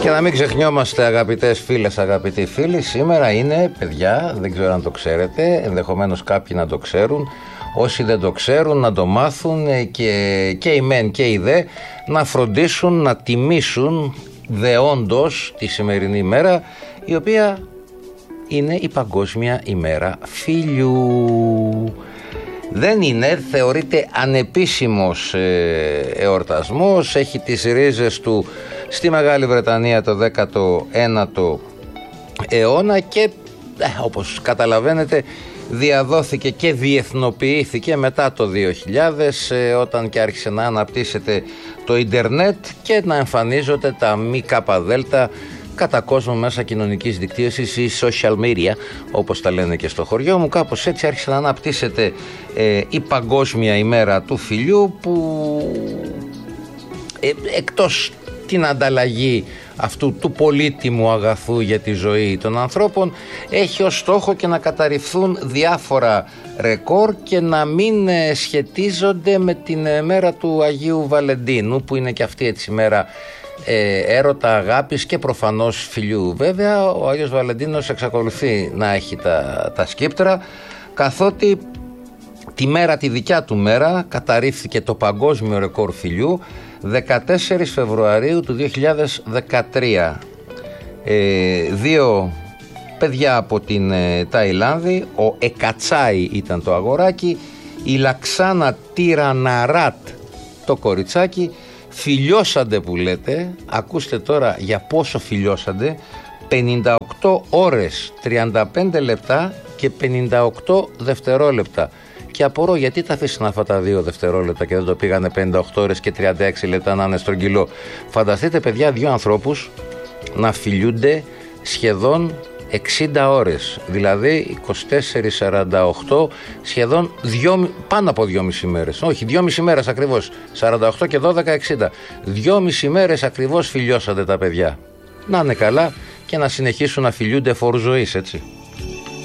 Και να μην ξεχνιόμαστε, αγαπητές φίλες, αγαπητοί φίλοι, σήμερα είναι, παιδιά, δεν ξέρω αν το ξέρετε, ενδεχομένως κάποιοι να το ξέρουν, όσοι δεν το ξέρουν να το μάθουν και οι μεν και οι δε να φροντίσουν, να τιμήσουν δεόντως τη σημερινή ημέρα, η οποία είναι η Παγκόσμια ημέρα φιλιού. Δεν είναι, θεωρείται ανεπίσημος εορτασμός, έχει τις ρίζες του στη Μεγάλη Βρετανία το 19ο αιώνα και όπως καταλαβαίνετε διαδόθηκε και διεθνοποιήθηκε μετά το 2000 όταν και άρχισε να αναπτύσσεται το ίντερνετ και να εμφανίζονται τα ΜΚΔ κατά κόσμο μέσα κοινωνικής δικτύωσης ή social media, όπως τα λένε και στο χωριό μου. Κάπως έτσι άρχισε να αναπτύσσεται η Παγκόσμια ημέρα του φιλιού, που εκτός την ανταλλαγή αυτού του πολύτιμου αγαθού για τη ζωή των ανθρώπων, έχει ως στόχο και να καταρριφθούν διάφορα ρεκόρ και να μην σχετίζονται με την μέρα του Αγίου Βαλεντίνου, που είναι και αυτή έτσι μέρα έρωτα, αγάπης και προφανώς φιλιού. Βέβαια ο Άγιος Βαλεντίνος εξακολουθεί να έχει τα σκύπτρα, καθότι τη μέρα, τη δικιά του μέρα, καταρρίφθηκε το παγκόσμιο ρεκόρ φιλιού 14 Φεβρουαρίου του 2013. Δύο παιδιά από την Ταϊλάνδη, ο Εκατσάι ήταν το αγοράκι, η Λαξάνα Τιραναράτ το κοριτσάκι, φιλιώσανται που λέτε, ακούστε τώρα για πόσο φιλιώσανται, 58 ώρες, 35 λεπτά και 58 δευτερόλεπτα. Και απορώ γιατί τα αφήσαν αυτά τα 2 δευτερόλεπτα και δεν το πήγανε 58 ώρες και 36 λεπτά να είναι στρογγυλό. Φανταστείτε, παιδιά, δύο ανθρώπους να φιλιούνται σχεδόν 60 ώρες, δηλαδή 24-48, σχεδόν πάνω από 2,5 μέρες. Όχι, 2,5 μέρες ακριβώς, 48 και 12, 60. 2,5 μέρες ακριβώς φιλιώσατε τα παιδιά. Να είναι καλά και να συνεχίσουν να φιλιούνται φόρου ζωής, έτσι.